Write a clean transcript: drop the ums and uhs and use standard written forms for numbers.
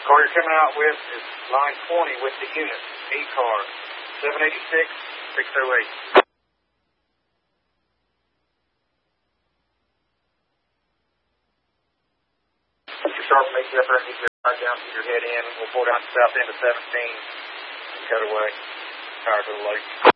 Car you're coming out with is line 20 with the unit. E-car 786-608. Sharp makes you up there and get your right down to your head in. We'll pull down to south end of 17 and cut away. Power to the lake.